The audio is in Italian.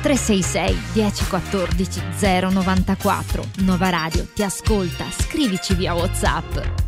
366 1014 094. Nova Radio ti ascolta, scrivici via WhatsApp.